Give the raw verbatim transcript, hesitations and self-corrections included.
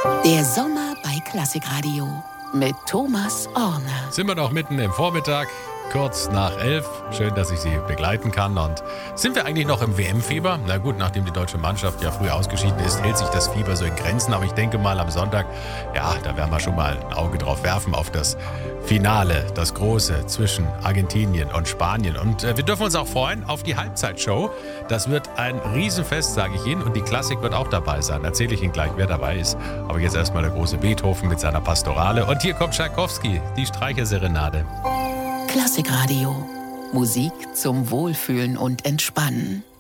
Der Sommer bei Klassikradio mit Thomas Orner. Sind wir noch mitten im Vormittag, kurz nach elf. Schön, dass ich Sie begleiten kann. Und sind wir eigentlich noch im W M-Fieber? Na gut, nachdem die deutsche Mannschaft ja früh ausgeschieden ist, hält sich das Fieber so in Grenzen. Aber ich denke mal am Sonntag, ja, da werden wir schon mal ein Auge drauf werfen auf das Finale, das große zwischen Argentinien und Spanien. Und äh, wir dürfen uns auch freuen auf die Halbzeitshow. Das wird ein Riesenfest, sage ich Ihnen. Und die Klassik wird auch dabei sein. Erzähle ich Ihnen gleich, wer dabei ist. Aber jetzt erstmal der große Beethoven mit seiner Pastorale. Und hier kommt Tschaikowski, die Streicherserenade. Klassikradio. Musik zum Wohlfühlen und Entspannen.